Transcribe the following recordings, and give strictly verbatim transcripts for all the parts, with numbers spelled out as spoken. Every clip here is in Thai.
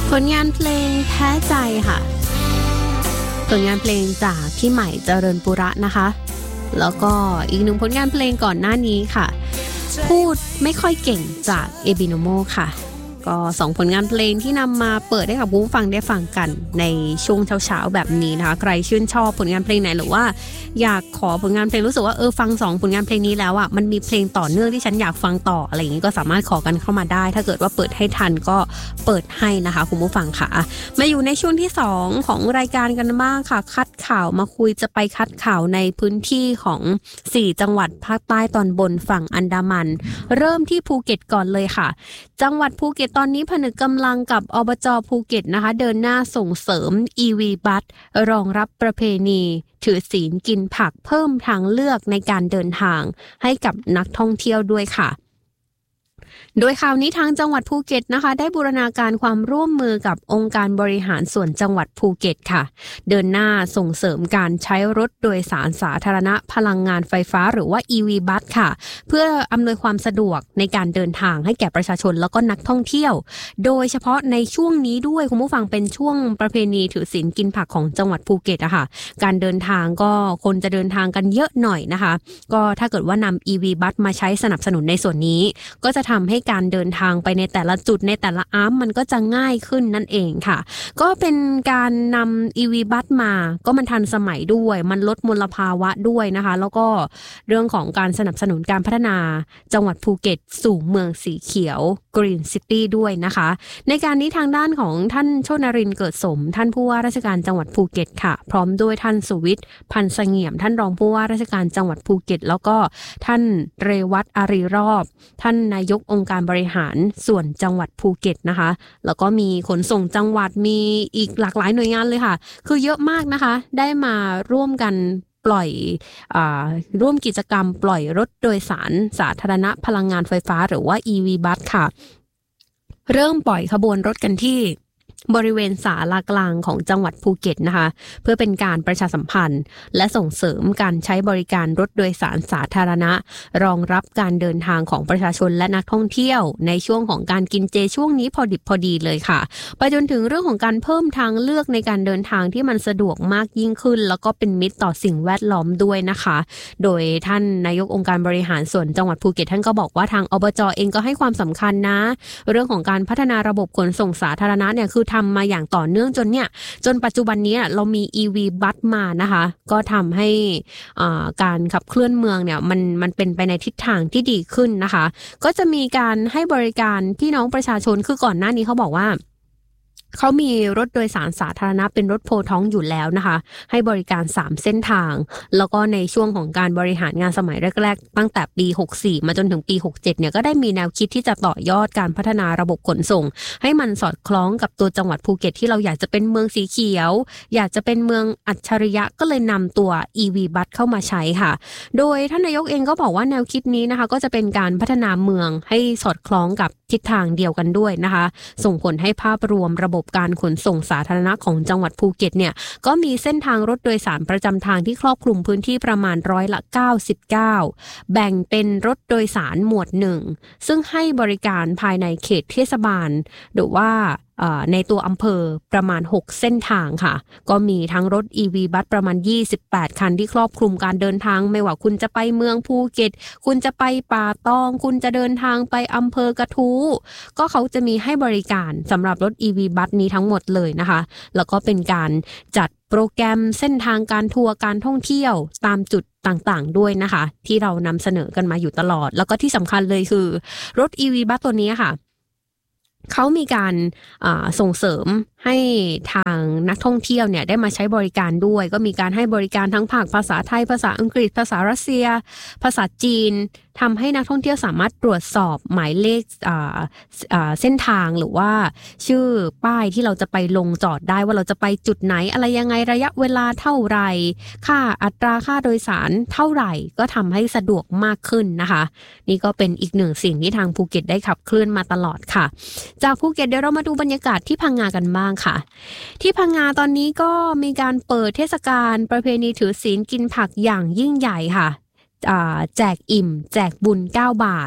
ผลงานเพลงแพ้ใจค่ะผลงานเพลงจากพี่ใหม่เจริญปุระนะคะแล้วก็อีกหนึ่งผลงานเพลงก่อนหน้านี้ค่ะพูดไม่ค่อยเก่งจากเอบิโนโมค่ะก็สองผลงานเพลงที่นำมาเปิดให้กับผู้ฟังได้ฟังกันในช่วงเช้าๆแบบนี้นะคะใครชื่นชอบผลงานเพลงไหนหรือว่าอยากขอผลงานเพลงรู้สึกว่าเออฟังสองผลงานเพลงนี้แล้วอ่ะมันมีเพลงต่อเนื่องที่ฉันอยากฟังต่ออะไรอย่างนี้ก็สามารถขอกันเข้ามาได้ถ้าเกิดว่าเปิดให้ทันก็เปิดให้นะคะคุณผู้ฟังค่ะมาอยู่ในช่วงที่สองของรายการกันบ้างค่ะคัดข่าวมาคุยจะไปคัดข่าวในพื้นที่ของสี่จังหวัดภาคใต้ตอนบนฝั่งอันดามันเริ่มที่ภูเก็ตก่อนเลยค่ะจังหวัดภูเก็ตตอนนี้ผนึกกำลังกับอบจ.ภูเก็ตนะคะเดินหน้าส่งเสริม อี วี บัสรองรับประเพณีถือศีลกินผักเพิ่มทางเลือกในการเดินทางให้กับนักท่องเที่ยวด้วยค่ะโดยข่าวนี้ทางจังหวัดภูเก็ตนะคะได้บูรณาการความร่วมมือกับองค์การบริหารส่วนจังหวัดภูเก็ตค่ะเดินหน้าส่งเสริมการใช้รถโดยสารสาธารณะพลังงานไฟฟ้าหรือว่า อี วี บัสค่ะเพื่ออำนวยความสะดวกในการเดินทางให้แก่ประชาชนแล้วก็นักท่องเที่ยวโดยเฉพาะในช่วงนี้ด้วยคุณผู้ฟังเป็นช่วงประเพณีถือศีลกินผักของจังหวัดภูเก็ตอะค่ะการเดินทางก็คนจะเดินทางกันเยอะหน่อยนะคะก็ถ้าเกิดว่านำ อี วี บัสมาใช้สนับสนุนในส่วนนี้ก็จะทำให้การเดินทางไปในแต่ละจุดในแต่ละอาร์มมันก็จะง่ายขึ้นนั่นเองค่ะก็เป็นการนำ อี วี บัสมาก็มันทันสมัยด้วยมันลดมลภาวะด้วยนะคะแล้วก็เรื่องของการสนับสนุนการพัฒนาจังหวัดภูเก็ตสู่เมืองสีเขียว Green City ด้วยนะคะในการนี้ทางด้านของท่านโชนรินทร์เกิดสมท่านผู้ว่าราชการจังหวัดภูเก็ตค่ะพร้อมด้วยท่านสุวิทย์พันธ์เสงี่ยมท่านรองผู้ว่าราชการจังหวัดภูเก็ตแล้วก็ท่านเรวัตอารีรอบท่านนายกองค์การบริหารส่วนจังหวัดภูเก็ตนะคะแล้วก็มีขนส่งจังหวัดมีอีกหลากหลายหน่วยงานเลยค่ะคือเยอะมากนะคะได้มาร่วมกันปล่อยอ่าร่วมกิจกรรมปล่อยรถโดยสารสาธารณะพลังงานไฟฟ้าหรือว่า อี วี บัสค่ะเริ่มปล่อยขบวนรถกันที่บริเวณศาลากลางของจังหวัดภูเก็ตนะคะเพื่อเป็นการประชาสัมพันธ์และส่งเสริมการใช้บริการรถโดยสารสาธารณะรองรับการเดินทางของประชาชนและนักท่องเที่ยวในช่วงของการกินเจช่วงนี้พอดิบพอดีเลยค่ะไปจนถึงเรื่องของการเพิ่มทางเลือกในการเดินทางที่มันสะดวกมากยิ่งขึ้นแล้วก็เป็นมิตรต่อสิ่งแวดล้อมด้วยนะคะโดยท่านนายกองค์การบริหารส่วนจังหวัดภูเก็ตท่านก็บอกว่าทางอบจ.เองก็ให้ความสำคัญนะเรื่องของการพัฒนาระบบขนส่งสาธารณะเนี่ยคือทำมาอย่างต่อเนื่องจนเนี่ยจนปัจจุบันนี้เรามี อี วี บัสมานะคะก็ทำให้การขับเคลื่อนเมืองเนี่ยมันมันเป็นไปในทิศทางที่ดีขึ้นนะคะก็จะมีการให้บริการพี่น้องประชาชนคือก่อนหน้านี้เขาบอกว่าเขามีรถโดยสารสาธารณะเป็นรถโพท้องอยู่แล้วนะคะให้บริการสามเส้นทางแล้วก็ในช่วงของการบริหารงานสมัยแรกๆตั้งแต่ปีหกสิบสี่มาจนถึงปีหกสิบเจ็ดเนี่ยก็ได้มีแนวคิดที่จะต่อยอดการพัฒนาระบบขนส่งให้มันสอดคล้องกับตัวจังหวัดภูเก็ตที่เราอยากจะเป็นเมืองสีเขียวอยากจะเป็นเมืองอัจฉริยะก็เลยนำตัว อี วี บัสเข้ามาใช้ค่ะโดยท่านนายกเองก็บอกว่าแนวคิดนี้นะคะก็จะเป็นการพัฒนาเมืองให้สอดคล้องกับทิศทางเดียวกันด้วยนะคะส่งผลให้ภาพรวมระบบการขนส่งสาธารณะของจังหวัดภูเก็ตเนี่ยก็มีเส้นทางรถโดยสารประจำทางที่ครอบคลุมพื้นที่ประมาณร้อยละเก้าสิบเก้าแบ่งเป็นรถโดยสารหมวดหนึ่งซึ่งให้บริการภายในเขตเทศบาลหรือว่าในตัวอำเภอประมาณหกเส้นทางค่ะก็มีทั้งรถ อี วี บัสประมาณยี่สิบแปดคันที่ครอบคลุมการเดินทางไม่ว่าคุณจะไปเมืองภูเก็ตคุณจะไปป่าตองคุณจะเดินทางไปอำเภอกระทู้ก็เขาจะมีให้บริการสำหรับรถ อี วี บัสนี้ทั้งหมดเลยนะคะแล้วก็เป็นการจัดโปรแกรมเส้นทางการทัวร์การท่องเที่ยวตามจุดต่างๆด้วยนะคะที่เรานำเสนอกันมาอยู่ตลอดแล้วก็ที่สำคัญเลยคือรถ อี วี บัสตัวนี้ค่ะเขามีการส่งเสริมให้ทางนักท่องเที่ยวเนี่ยได้มาใช้บริการด้วยก็มีการให้บริการทั้งภาคภาษาไทยภาษาอังกฤษภาษารัสเซียภาษาจีนทำให้นักท่องเที่ยวสามารถตรวจสอบหมายเลขเส้นทางหรือว่าชื่อป้ายที่เราจะไปลงจอดได้ว่าเราจะไปจุดไหนอะไรยังไงระยะเวลาเท่าไหร่ค่าอัตราค่าโดยสารเท่าไหร่ก็ทำให้สะดวกมากขึ้นนะคะนี่ก็เป็นอีกหนึ่งสิ่งที่ทางภูเก็ตได้ขับเคลื่อนมาตลอดค่ะจากภูเก็ตเดี๋ยวเรามาดูบรรยากาศที่พังงากันบ้างค่ะที่พังงาตอนนี้ก็มีการเปิดเทศกาลประเพณีถือศีลกินผักอย่างยิ่งใหญ่ค่ะแจกอิ่มแจกบุญเก้าบาท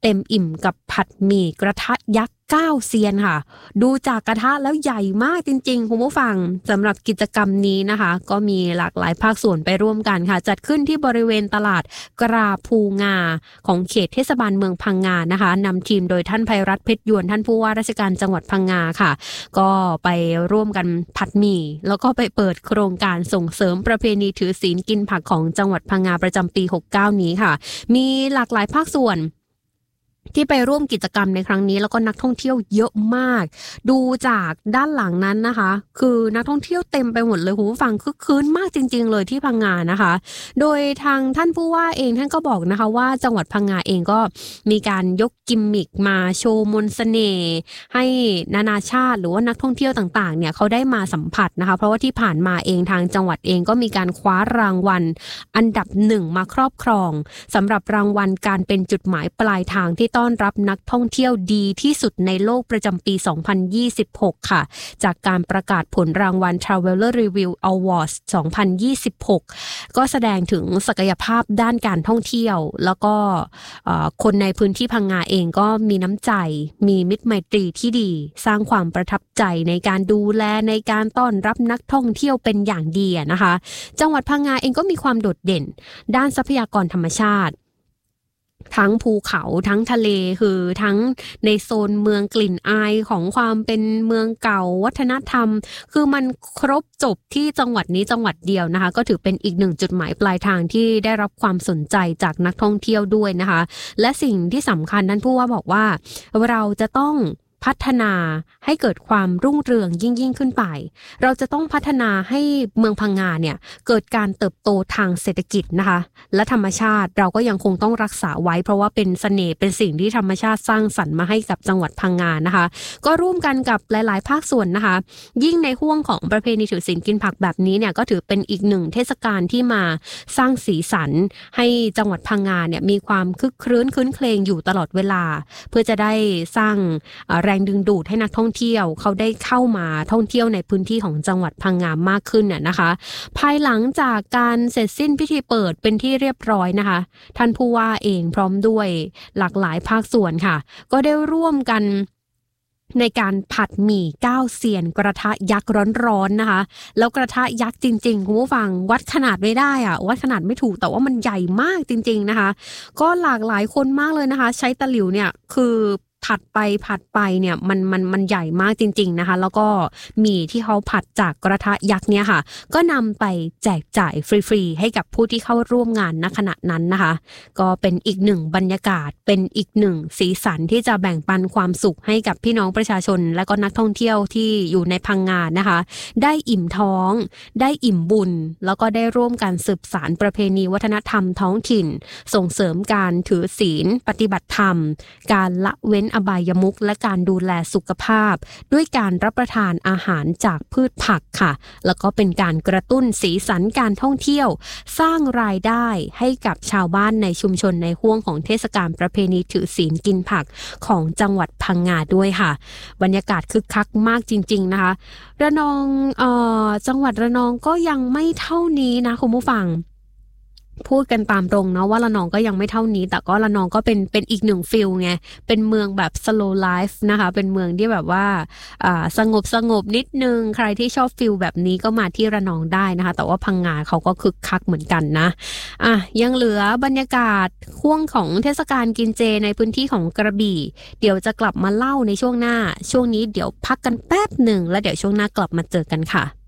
เต็มอิ่มกับผัดหมี่กระทะยักษ์เก้าเซียนค่ะดูจากกระทะแล้วใหญ่มากจริงๆคุณผู้ฟังสำหรับกิจกรรมนี้นะคะก็มีหลากหลายภาคส่วนไปร่วมกันค่ะจัดขึ้นที่บริเวณตลาดกราภูงาของเขตเทศบาลเมืองพังงานะคะนำทีมโดยท่านไพรัตน์เพชรยวนท่านผู้ว่าราชการจังหวัดพังงาค่ะก็ไปร่วมกันผัดหมี่แล้วก็ไปเปิดโครงการส่งเสริมประเพณีถือศีลกินผักของจังหวัดพังงาประจำปีหกเก้านี้ค่ะมีหลากหลายภาคส่วนที่ไปร่วมกิจกรรมในครั้งนี้แล้วก็นักท่องเที่ยวเยอะมากดูจากด้านหลังนั้นนะคะคือนักท่องเที่ยวเต็มไปหมดเลยคุณผู้ฟังคึกคืนมากจริงๆเลยที่พังงานะคะโดยทางท่านผู้ว่าเองท่านก็บอกนะคะว่าจังหวัดพังงาเองก็มีการยกกิมมิคมาโชว์มนต์เสน่ห์ให้นานาชาติหรือว่านักท่องเที่ยวต่างๆเนี่ยเขาได้มาสัมผัสนะคะเพราะว่าที่ผ่านมาเองทางจังหวัดเองก็มีการคว้ารางวัลอันดับหนึ่งมาครอบครองสำหรับรางวัลการเป็นจุดหมายปลายทางที่ต้อนรับนักท่องเที่ยวดีที่สุดในโลกประจำปีสองพันยี่สิบหกค่ะจากการประกาศผลรางวัล Traveler Review Awards สองพันยี่สิบหกก็แสดงถึงศักยภาพด้านการท่องเที่ยวแล้วก็คนในพื้นที่พังงาเองก็มีน้ำใจมีมิตรไมตรีที่ดีสร้างความประทับใจในการดูแลในการต้อนรับนักท่องเที่ยวเป็นอย่างดีนะคะจังหวัดพังงาเองก็มีความโดดเด่นด้านทรัพยากรธรรมชาติทั้งภูเขาทั้งทะเลคือทั้งในโซนเมืองกลิ่นอายของความเป็นเมืองเก่าวัฒนธรรมคือมันครบจบที่จังหวัดนี้จังหวัดเดียวนะคะก็ถือเป็นอีกหนึ่งจุดหมายปลายทางที่ได้รับความสนใจจากนักท่องเที่ยวด้วยนะคะและสิ่งที่สำคัญนั้นผู้ว่าบอกว่าเราจะต้องพัฒนาให้เกิดความรุ่งเรืองยิ่งยิ่งขึ้นไปเราจะต้องพัฒนาให้เมืองพังงาเนี่ยเกิดการเติบโตทางเศรษฐกิจนะคะและธรรมชาติเราก็ยังคงต้องรักษาไว้เพราะว่าเป็นเสน่ห์เป็นสิ่งที่ธรรมชาติสร้างสรรค์มาให้กับจังหวัดพังงานะคะก็ร่วมกันกับหลายๆภาคส่วนนะคะยิ่งในห่วงของประเพณีถือศีลกินผักแบบนี้เนี่ยก็ถือเป็นอีกหนึ่งเทศกาลที่มาสร้างสีสันให้จังหวัดพังงาเนี่ยมีความคึกครื้นคืนเครงอยู่ตลอดเวลาเพื่อจะได้สร้างแรงดึงดูดให้นักท่องเที่ยวเขาได้เข้ามาท่องเที่ยวในพื้นที่ของจังหวัดพังงามากขึ้นน่ะนะคะภายหลังจากการเสร็จสิ้นพิธีเปิดเป็นที่เรียบร้อยนะคะท่านผู้ว่าเองพร้อมด้วยหลากหลายภาคส่วนค่ะก็ได้ร่วมกันในการผัดหมี่เก้าเซียนกระทะยักษ์ร้อนๆนะคะแล้วกระทะยักษ์จริงๆคุณผู้ฟังวัดขนาดไม่ได้อะวัดขนาดไม่ถูกแต่ว่ามันใหญ่มากจริงๆนะคะก็หลากหลายคนมากเลยนะคะใช้ตะหลิวเนี่ยคือผัดไปผัดไปเนี่ยมันมันมันใหญ่มากจริงๆนะคะแล้วก็หมี่ที่เขาผัดจากกระทะยักษ์เนี่ยค่ะก็นำไปแจกจ่ายฟรีๆให้กับผู้ที่เข้าร่วมงานณขณะนั้นนะคะก็เป็นอีกหนึ่งบรรยากาศเป็นอีกหนึ่งสีสันที่จะแบ่งปันความสุขให้กับพี่น้องประชาชนและก็นักท่องเที่ยวที่อยู่ในพังงานะคะได้อิ่มท้องได้อิ่มบุญแล้วก็ได้ร่วมกันสืบสานประเพณีวัฒนธรรมท้องถิ่นส่งเสริมการถือศีลปฏิบัติธรรมการละเว้นอบายมุขและการดูแลสุขภาพด้วยการรับประทานอาหารจากพืชผักค่ะแล้วก็เป็นการกระตุ้นสีสันการท่องเที่ยวสร้างรายได้ให้กับชาวบ้านในชุมชนในห้วงของเทศกาลประเพณีถือศีลกินผักของจังหวัดพังงาด้วยค่ะบรรยากาศคึกคักมากจริงๆนะคะระนองเอ่อจังหวัดระนองก็ยังไม่เท่านี้นะคุณผู้ฟังพูดกันตามตรงเนาะว่าระนองก็ยังไม่เท่านี้แต่ก็ระนองก็เป็นเป็นอีกหนึ่งฟิลไงเป็นเมืองแบบ slow life นะคะเป็นเมืองที่แบบว่าอ่าสงบสงบนิดนึงใครที่ชอบฟิลแบบนี้ก็มาที่ระนองได้นะคะแต่ว่าพังงาเขาก็คึกคักเหมือนกันนะอ่ะยังเหลือบรรยากาศช่วงของเทศกาลกินเจในพื้นที่ของกระบี่เดี๋ยวจะกลับมาเล่าในช่วงหน้าช่วงนี้เดี๋ยวพักกันแป๊บหนึ่งแล้วเดี๋ยวช่วงหน้ากลับมาเจอกันค่ะ